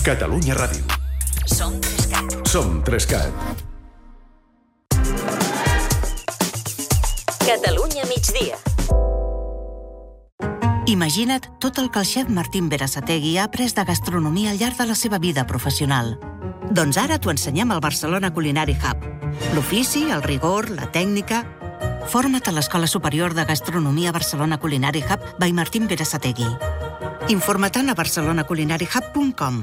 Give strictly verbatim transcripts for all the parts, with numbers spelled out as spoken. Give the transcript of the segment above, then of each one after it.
Catalunya Ràdio. Som Trescat. Som Trescat. Catalunya migdia. Imagina't tot el que el xef Martín Berasategui ha après de gastronomia al llarg de la seva vida professional. Doncs ara t'ho ensenyem al Barcelona Culinary Hub. L'ofici, el rigor, la tècnica... Forma't a l'Escola Superior de Gastronomia Barcelona Culinary Hub by Martín Berasategui. Informa-te'n a barcelona culinary hub punt com.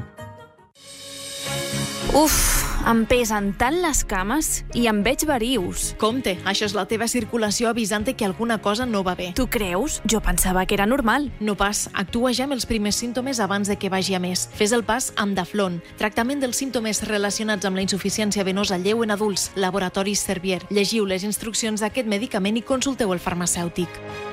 Uf, em pesen tant les cames i em veig verius. Compte, això és la teva circulació avisant-te que alguna cosa no va bé. Tu creus? Jo pensava que era normal. No pas, actua ja amb els primers símptomes abans de que vagi a més. Fes el pas amb Daflon, tractament dels símptomes relacionats amb la insuficiència venosa lleu en adults, Laboratoris Servier. Llegiu les instruccions d'aquest medicament i consulteu el farmacèutic.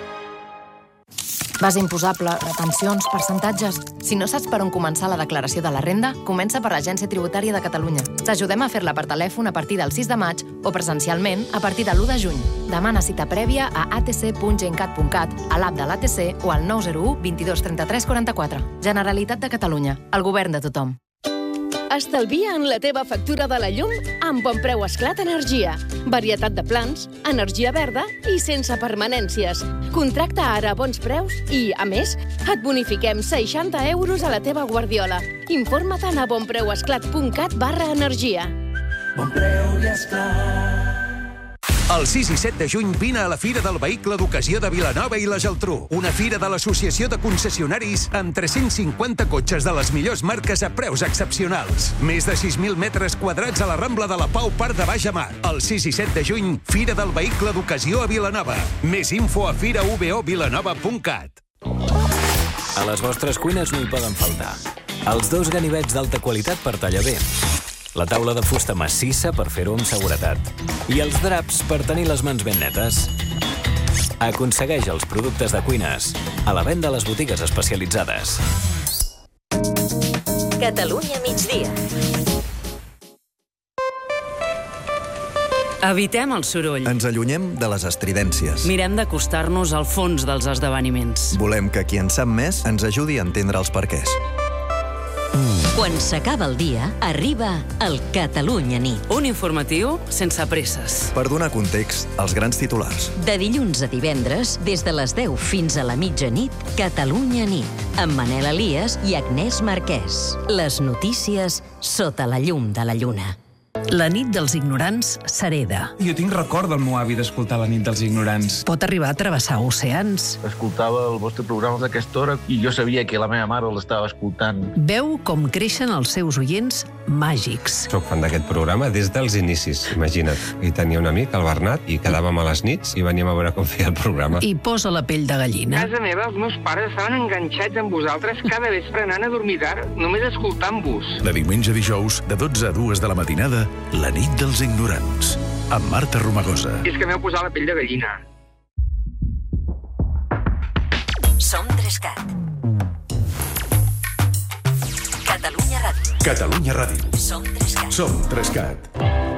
Base imposable, retencions, percentatges... Si no saps per on començar la declaració de la renda, comença per l'Agència Tributària de Catalunya. T'ajudem a fer-la per telèfon a partir del sis de maig o presencialment a partir de l'u de juny. Demana cita prèvia a a t c punt gencat punt cat, a l'app de l'A T C o al nou zero u vint dos trenta tres quaranta quatre. Generalitat de Catalunya, el govern de tothom. Estalvia en la teva factura de la llum amb Bon Preu Esclat Energia. Varietat de plans, energia verda i sense permanències. Contracta ara a bons preus i, a més, et bonifiquem seixanta euros a la teva guardiola. Informa-te'n a bonpreuesclat punt cat barra energia. Bon Preu i Esclat. El sis i set de juny vine a la Fira del Vehicle d'Ocasió de Vilanova i la Geltrú. Una fira de l'Associació de Concessionaris amb tres-cents cinquanta cotxes de les millors marques a preus excepcionals. Més de sis mil metres quadrats a la Rambla de la Pau, Parc de Baix a Mar. El sis i set de juny, Fira del Vehicle d'Ocasió a Vilanova. Més info a fira v o vilanova punt cat. A les vostres cuines no hi poden faltar els dos ganivets d'alta qualitat per tallar bé, la taula de fusta massissa per fer-ho amb seguretat i els draps per tenir les mans ben netes. Aconsegueix els productes de cuines a la venda a les botigues especialitzades. Catalunya migdia. Evitem el soroll. Ens allunyem de les estridències. Mirem d'acostar-nos al fons dels esdeveniments. Volem que qui en sap més ens ajudi a entendre els perquès. Quan s'acaba el dia, arriba el Catalunya nit. Un informatiu sense presses. Per donar context als grans titulars. De dilluns a divendres, des de les deu fins a la mitjanit, Catalunya nit, amb Manel Elias i Agnès Marquès. Les notícies sota la llum de la lluna. La nit dels ignorants s'hereda. Jo tinc record del meu avi d'escoltar la nit dels ignorants. Pot arribar a travessar oceans. Escoltava el vostre programa d'aquesta hora i jo sabia que la meva mare l'estava escoltant. Veu com creixen els seus oients màgics. Soc fan d'aquest programa des dels inicis, imagina't. I tenia un amic, el Bernat, i quedàvem a les nits i veníem a veure com feia el programa. I posa la pell de gallina. A casa meva, els meus pares estaven enganxats amb vosaltres cada vespre anant a dormir tard, només escoltant-vos. De diumenge a dijous, de dotze a dues de la matinada, La nit dels ignorants, amb Marta Romagosa. És que m'heu posat la pell de gallina. Som Trescat. Catalunya Ràdio. Catalunya Ràdio. Som Trescat. Som Trescat.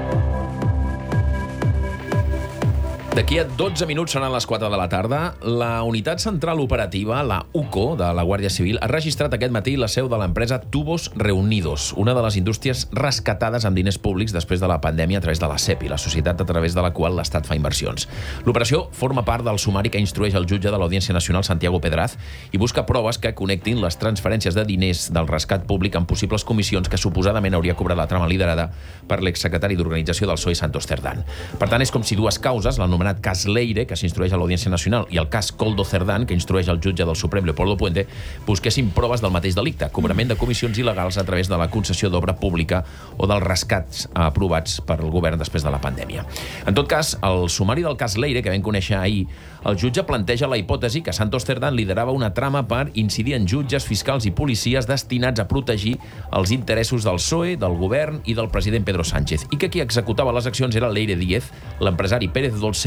D'aquí a dotze minuts seran les quatre de la tarda. La Unitat Central Operativa, la U C O, de la Guàrdia Civil, ha registrat aquest matí la seu de l'empresa Tubos Reunidos, una de les indústries rescatades amb diners públics després de la pandèmia a través de la S E P I, la societat a través de la qual l'Estat fa inversions. L'operació forma part del sumari que instrueix el jutge de l'Audiència Nacional, Santiago Pedraz, i busca proves que connectin les transferències de diners del rescat públic amb possibles comissions que suposadament hauria cobrat la trama liderada per l'exsecretari d'Organització del P S O E, Santos Cerdán. Per tant, és com si dues causes, l'anomenat cas Leire, que s'instrueix a l'Audiència Nacional, i el cas Koldo Cerdán, que instrueix el jutge del Suprem, Leopoldo Puente, busquessin proves del mateix delicte, cobrament de comissions il·legals a través de la concessió d'obra pública o dels rescats aprovats per el govern després de la pandèmia. En tot cas, el sumari del cas Leire, que vam conèixer ahir, el jutge planteja la hipòtesi que Santos Cerdán liderava una trama per incidir en jutges, fiscals i policies destinats a protegir els interessos del P S O E, del govern i del president Pedro Sánchez, i que qui executava les accions era Leire Díez, l'empresari Pérez Dolcet,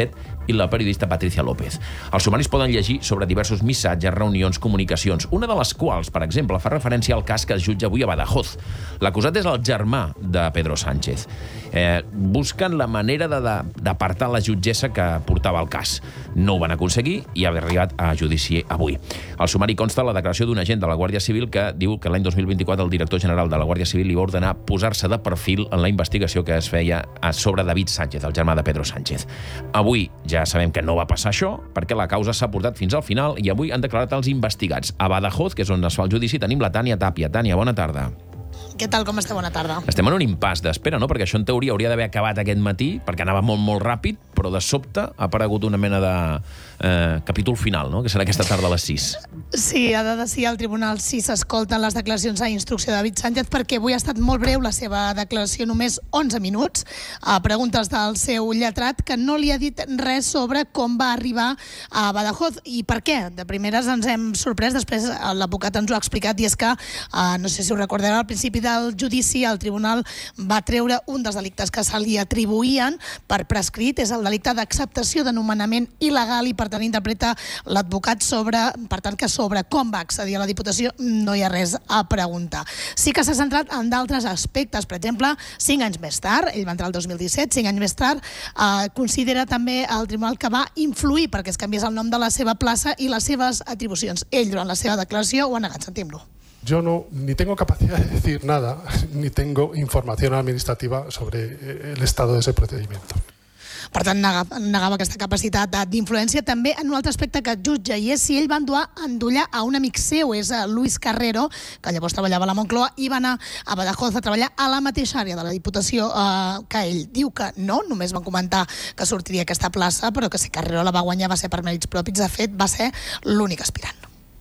i la periodista Patricia López. Els sumaris poden llegir sobre diversos missatges, reunions, comunicacions, una de les quals, per exemple, fa referència al cas que es jutja avui a Badajoz. L'acusat és el germà de Pedro Sánchez. Eh, busquen la manera d'apartar la jutgessa que portava el cas. No ho van aconseguir i ha arribat a judici avui. Al sumari consta la declaració d'un agent de la Guàrdia Civil que diu que l'any dos mil vint-i-quatre el director general de la Guàrdia Civil li va ordenar posar-se de perfil en la investigació que es feia sobre David Sánchez, el germà de Pedro Sánchez. Avui ja sabem que no va passar això, perquè la causa s'ha portat fins al final i avui han declarat els investigats. A Badajoz, que és on es fa el judici, tenim la Tània Tàpia. Tània, bona tarda. Què tal, com esteu? Bona tarda. Estem en un impàs d'espera, no? Perquè això en teoria hauria d'haver acabat aquest matí, perquè anava molt, molt ràpid, però de sobte ha aparegut una mena de eh, capítol final, no? Que serà aquesta tarda a les sis. Sí, ha de decidir al tribunal si s'escolten les declaracions a instrucció de David Sánchez, perquè avui ha estat molt breu la seva declaració, només onze minuts, a preguntes del seu lletrat, que no li ha dit res sobre com va arribar a Badajoz i per què. De primeres ens hem sorprès, després l'advocat ens ho ha explicat, i és que, eh, no sé si ho recordareu, al principi del judici el tribunal va treure un dels delictes que se li atribuïen per prescrit, és el delicte d'acceptació de nomenament il·legal, i per tant interpreta l'advocat sobre, per tant que sobre com va accedir a la Diputació no hi ha res a preguntar. Sí que s'ha centrat en d'altres aspectes, per exemple, cinc anys més tard, ell va entrar el dos mil disset, cinc anys més tard, eh, considera també el tribunal que va influir perquè es canviés el nom de la seva plaça i les seves atribucions. Ell, durant la seva declaració, ho ha negat. Sentim-lo. Yo no, ni tengo capacidad de decir nada, ni tengo información administrativa sobre el estado de ese procedimiento. Per tant, negava, negava aquesta capacitat d'influència. També en un altre aspecte que jutja, i és si ell va endollar, endollar a un amic seu, és Luis Carrero, que llavors treballava a la Moncloa, i va anar a Badajoz a treballar a la mateixa àrea de la Diputació eh, que ell. Diu que no, només van comentar que sortiria aquesta plaça, però que si Carrero la va guanyar va ser per mèrits propis. De fet, va ser l'únic aspirant.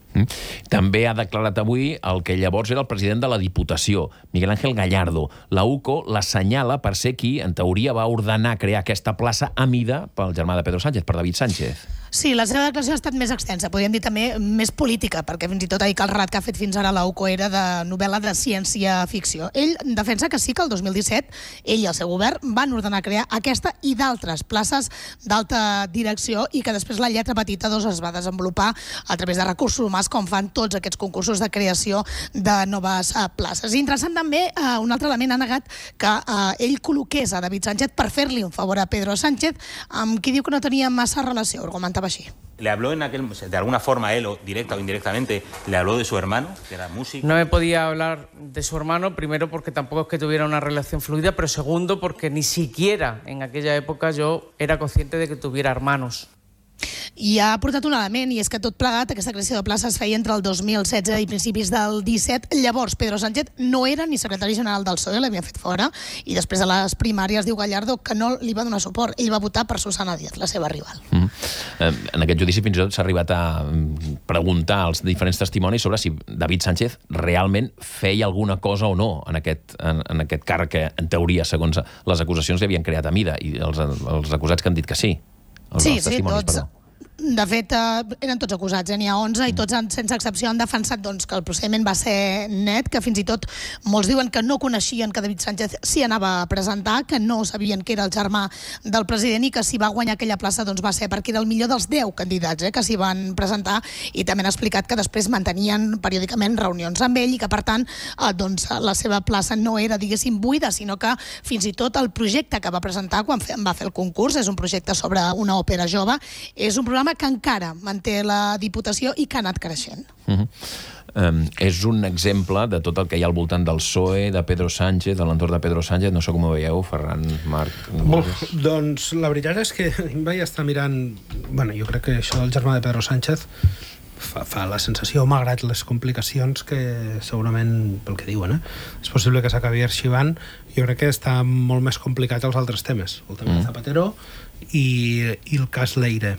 També ha declarat avui el que llavors era el president de la Diputació, Miguel Ángel Gallardo. La U C O l'assenyala per ser qui, en teoria, va ordenar crear aquesta plaça a mida pel germà de Pedro Sánchez, per David Sánchez. Sí, la seva declaració ha estat més extensa, podríem dir també més política, perquè fins i tot ha dit que el relat que ha fet fins ara la U C O era de novel·la de ciència-ficció. Ell defensa que sí que el dos mil disset ell i el seu govern van ordenar crear aquesta i d'altres places d'alta direcció i que després la lletra petita doncs, es va desenvolupar a través de recursos humans, com fan tots aquests concursos de creació de noves uh, places. I interessant també, uh, un altre element, ha negat que uh, ell col·loqués a David Sánchez per fer-li un favor a Pedro Sánchez, amb qui diu que no tenia massa relació, argumentava així. Le habló en aquel, de alguna forma él, o directa o indirectamente, le habló de su hermano, que era músico. No me podía hablar de su hermano, primero porque tampoco es que tuviera una relación fluida, pero segundo porque ni siquiera en aquella época yo era consciente de que tuviera hermanos. I ha aportat un element, i és que tot plegat, aquesta creació de places es feia entre el dos mil setze i principis del disset. Llavors, Pedro Sánchez no era ni secretari general del P S O E, l'havia fet fora, i després de les primàries diu Gallardo que no li va donar suport. Ell va votar per Susana Díaz, la seva rival. Mm. En aquest judici fins i tot s'ha arribat a preguntar als diferents testimonis sobre si David Sánchez realment feia alguna cosa o no en aquest, en, en aquest càrrec que, en teoria, segons les acusacions, li havien creat a mida, i els, els acusats que han dit que sí. Els, sí, els sí, tots. Perdó. De fet, eh, eren tots acusats, eh? N'hi ha onze, i tots, sense excepció, han defensat doncs, que el procediment va ser net, que fins i tot molts diuen que no coneixien que David Sánchez s'hi anava a presentar, que no sabien que era el germà del president, i que si va guanyar aquella plaça doncs, va ser perquè era el millor dels deu candidats eh, que s'hi van presentar, i també han explicat que després mantenien periòdicament reunions amb ell i que, per tant, eh, doncs, la seva plaça no era, diguéssim, buida, sinó que fins i tot el projecte que va presentar quan va fer el concurs, és un projecte sobre una òpera jove, és un programa que encara manté la Diputació i que ha anat creixent. Uh-huh. Um, és un exemple de tot el que hi ha al voltant del P S O E, de Pedro Sánchez, de l'entorn de Pedro Sánchez. No sé com ho veieu, Ferran, Marc... Bon, doncs la veritat és que em vaig estar mirant... Bueno, jo crec que això del germà de Pedro Sánchez fa, fa la sensació, malgrat les complicacions que segurament, pel que diuen, eh, és possible que s'acabi arxivant. Jo crec que està molt més complicat els altres temes. El tema mm. de Zapatero i, i el cas Leire.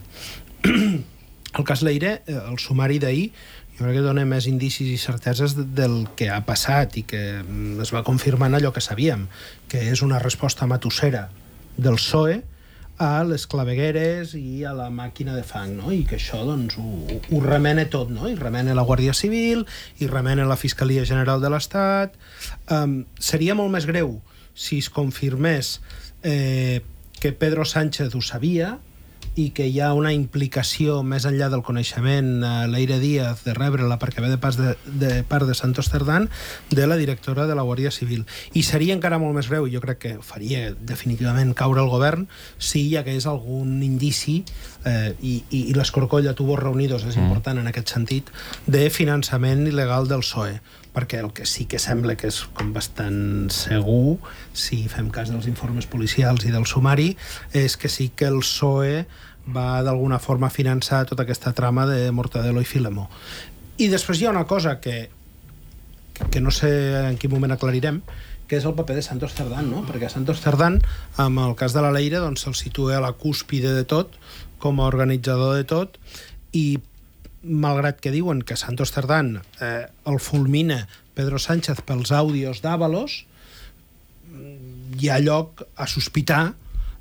El cas Leire, el sumari d'ahir, jo crec que dona més indicis i certeses del que ha passat i que es va confirmant allò que sabíem, que és una resposta matussera del P S O E a les clavegueres i a la màquina de fang, no? I que això doncs, ho, ho remena tot, no? I remena la Guàrdia Civil, i remena la Fiscalia General de l'Estat. Um, seria molt més greu si es confirmés eh, que Pedro Sánchez ho sabia, i que hi ha una implicació més enllà del coneixement a Leire Díaz de rebre-la perquè ve de, pas de, de part de Santos Cerdán de la directora de la Guàrdia Civil. I seria encara molt més greu, i jo crec que faria definitivament caure el govern si hi hagués algun indici eh, i, i, i l'escorcoll de Tubos Reunidos és important en aquest sentit de finançament il·legal del P S O E, perquè el que sí que sembla que és com bastant segur, si fem cas dels informes policials i del sumari, és que sí que el P S O E va d'alguna forma finançar tota aquesta trama de Mortadelo i Filemó. I després hi ha una cosa que, que no sé en quin moment aclarirem, que és el paper de Santos Cerdán, no? Perquè Santos Cerdán, amb el cas de la Leire, doncs se'l situa a la cúspide de tot, com a organitzador de tot, i malgrat que diuen que Santos Cerdán eh, el fulmina Pedro Sánchez pels àudios d'Ábalos, hi ha lloc a sospitar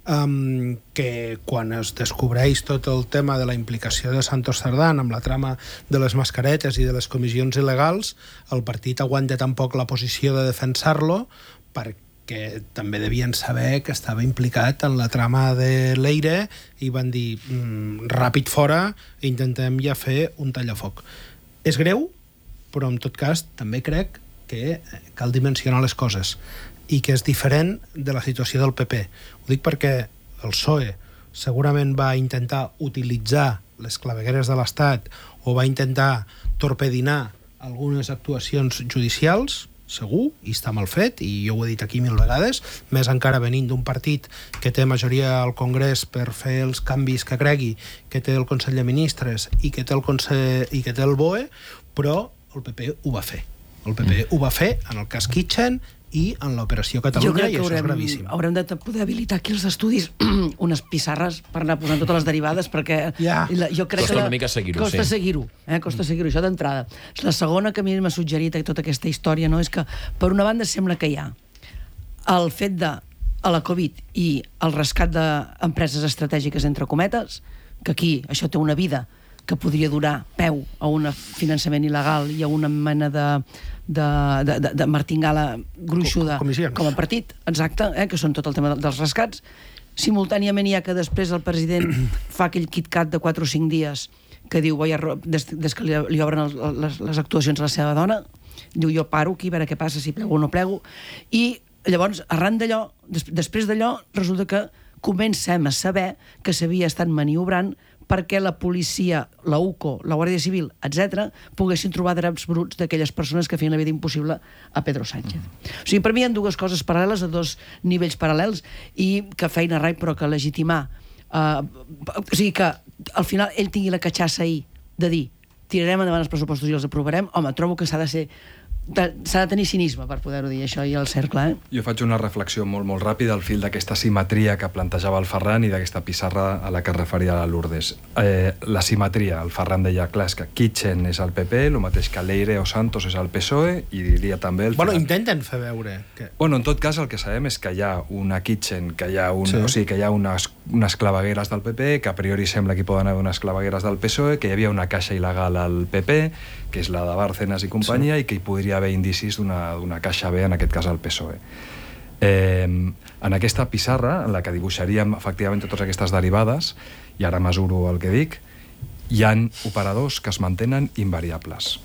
um, que quan es descobreix tot el tema de la implicació de Santos Cerdán amb la trama de les mascaretes i de les comissions il·legals, el partit aguanta tampoc la posició de defensar-lo perquè també devien saber que estava implicat en la trama de Leire i van dir mmm, ràpid fora, intentem ja fer un tallafoc. És greu, però en tot cas també crec que cal dimensionar les coses i que és diferent de la situació del P P. Ho dic perquè el P S O E segurament va intentar utilitzar les clavegueres de l'Estat o va intentar torpedinar algunes actuacions judicials, segur, i està mal fet, i jo ho he dit aquí mil vegades, més encara venint d'un partit que té majoria al Congrés per fer els canvis que cregui, que té el Consell de Ministres i que té el, Consell, i que té el B O E, però el P P ho va fer. El P P mm. ho va fer en el cas Kitchen i en l'operació Catalunya, i això haurem, és gravíssim. Haurem de poder habilitar aquí els estudis unes pissarres per anar posant totes les derivades, perquè ja. la, jo crec costa que la, una mica seguir-ho. Costa sí. seguir-ho, eh? costa seguir-ho, això d'entrada. La segona que a mi m'ha suggerit tota aquesta història, no, és que, per una banda, sembla que hi ha el fet de a la Covid i el rescat d'empreses estratègiques, entre cometes, que aquí això té una vida que podria donar peu a un finançament il·legal i a una mena de, de, de, de, de martingala gruixuda com a partit, exacte, eh, que són tot el tema dels rescats. Simultàniament hi ha que després el president fa aquell KitKat de quatre o cinc dies que diu, des, des que li, li obren el, les, les actuacions a la seva dona, diu jo paro aquí a veure què passa, si plego o no plego, i llavors, arran d'allò, des, després d'allò, resulta que comencem a saber que s'havia estat maniobrant perquè la policia, la U C O, la Guàrdia Civil, etcètera, poguessin trobar draps bruts d'aquelles persones que feien la vida impossible a Pedro Sánchez. Mm. O sigui, per mi hi ha dues coses paral·leles, a dos nivells paral·lels, i que feina rai, però que legitimar. Uh, o sigui, que al final ell tingui la catxassa ahir de dir tirarem endavant els pressupostos i els aprovarem, home, trobo que s'ha de ser s'ha de tenir cinisme per poder-ho dir, això, i el cercle, eh? Jo faig una reflexió molt, molt ràpida al fil d'aquesta simetria que plantejava el Ferran i d'aquesta pissarra a la que es referia la Lourdes. Eh, la simetria, el Ferran deia, clar, és que Kitchen és el P P, el mateix que Leire o Santos és el P S O E, i diria també el... Bueno, Ferran... intenten fer veure que... Bueno, en tot cas, el que sabem és que hi ha una Kitchen, que hi ha, un... sí. o sigui, que hi ha unes, unes clavegueres del P P, que a priori sembla que hi poden haver unes clavegueres del P S O E, que hi havia una caixa il·legal al P P, que és la de Bárcenas i companyia, sí. i que hi podria haver indicis d'una caixa B, en aquest cas el P S O E. Eh, en aquesta pissarra, en la que dibuixaríem efectivament totes aquestes derivades, i ara mesuro el que dic, hi han operadors que es mantenen invariables.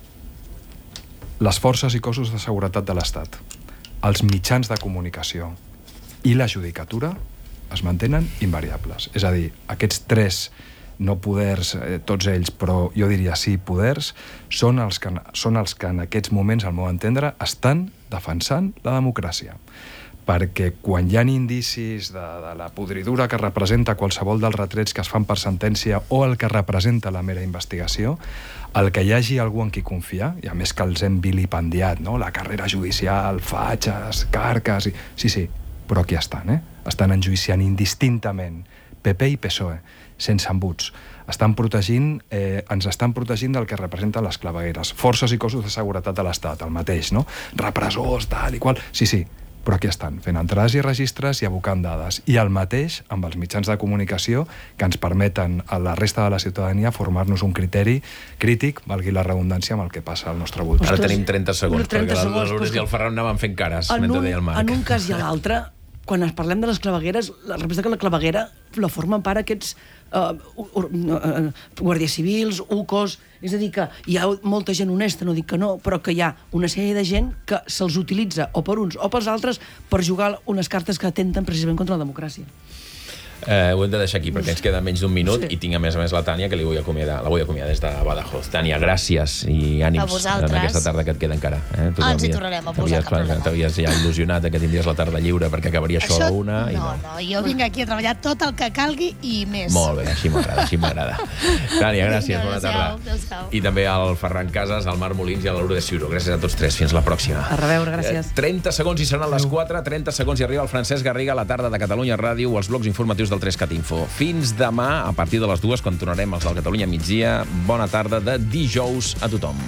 Les forces i cossos de seguretat de l'Estat, els mitjans de comunicació i la judicatura es mantenen invariables. És a dir, aquests tres no poders, eh, tots ells, però jo diria sí poders, són els, que, són els que en aquests moments, al meu entendre, estan defensant la democràcia. Perquè quan hi ha indicis de, de la podridura que representa qualsevol dels retrets que es fan per sentència o el que representa la mera investigació, el que hi hagi algú en qui confiar, i a més que els hem vilipendiat, no? La carrera judicial, fatxes, carques... I... Sí, sí, però aquí estan, eh? Estan enjuiciant indistintament P P i P S O E, sense embuts. Estan protegint, eh, ens estan protegint del que representen les clavegueres. Forces i cossos de seguretat de l'Estat, el mateix, no? Repressors, tal i qual... Sí, sí, però aquí estan, fent entrades i registres i abocant dades. I el mateix amb els mitjans de comunicació que ens permeten a la resta de la ciutadania formar-nos un criteri crític, valgui la redundància, amb el que passa al nostre voltant. Ara tenim trenta segons, trenta perquè segons, la Lourdes i el Ferran anaven fent cares en mentre un, deia el Marc. En un cas i a l'altre, quan parlem de les clavegueres, representa que la claveguera la formen part aquests uh, uh, uh, guàrdies civils, U C Os, és a dir, que hi ha molta gent honesta, no dic que no, però que hi ha una sèrie de gent que se'ls utilitza o per uns o pels altres per jugar unes cartes que atenten precisament contra la democràcia. Eh, ho hem de deixar aquí perquè ens queda menys d'un minut sí. I tinc a més a més la Tània que li vull acomiadar, la vull acomiadar des de Badajoz. Tània, gràcies i ànims en aquesta tarda que et queda encara. Eh? Tu ens hi tornarem a posar, cap problema. T'havies ja il·lusionat que tindries la tarda lliure perquè acabaria això, això a la una. No, i no, no, jo vinc aquí a treballar tot el que calgui i més. Molt bé, així m'agrada, així m'agrada. Tània, gràcies, bona tarda. I també al Ferran Casas, al Marc Molins i a la Lourdes Ciuró. Gràcies a tots tres, fins la pròxima. A reveure, gràcies. trenta segons i seran les quatre, trenta segons i arriba el Francesc Garriga a la tarda de Catalunya Ràdio o els blocs informatius del tres cat info. Fins demà, a partir de les dues, quan tornarem els del Catalunya migdia. Bona tarda de dijous a tothom.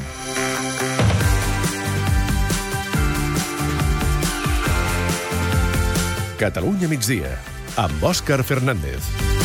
Catalunya migdia, amb Òscar Fernández.